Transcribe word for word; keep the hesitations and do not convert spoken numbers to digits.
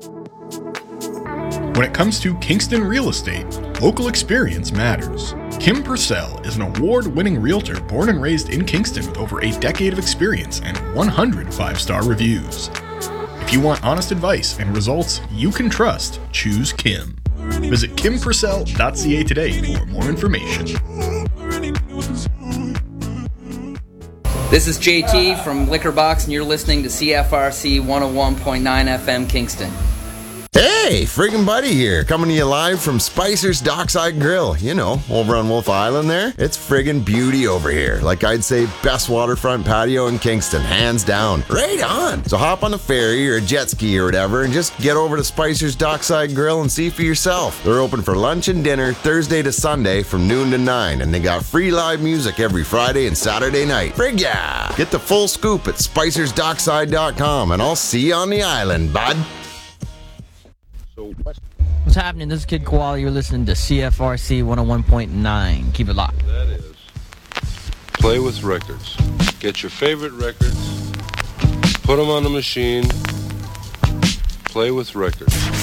When it comes to Kingston real estate, local experience matters. Kim Purcell is an award-winning realtor born and raised in Kingston with over a decade of experience and one hundred five-star reviews. If you want honest advice and results you can trust, choose Kim. Visit kim purcell dot c a today for more information. This is J T from Liquor Box, and you're listening to C F R C one oh one point nine F M Kingston. Hey, friggin' buddy here, coming to you live from Spicer's Dockside Grill. You know, over on Wolf Island there. It's friggin' beauty over here. Like I'd say, best waterfront patio in Kingston, hands down. Right on! So hop on a ferry or a jet ski or whatever and just get over to Spicer's Dockside Grill and see for yourself. They're open for lunch and dinner Thursday to Sunday from noon to nine, and they got free live music every Friday and Saturday night. Frig yeah! Get the full scoop at spicers dockside dot com, and I'll see you on the island, bud. What's happening? This is Kid Koala. You're listening to C F R C one oh one point nine. Keep it locked. That is Play with Records. Get your favorite records, put them on the machine, play with records.